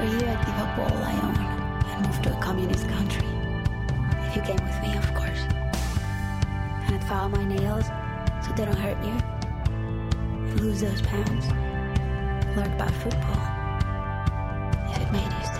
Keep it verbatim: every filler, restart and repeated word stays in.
For you, I'd give up all I own and move to a communist country. If you came with me, of course. And I'd file my nails so they don't hurt you. And lose those pounds. Learn about football. If it made you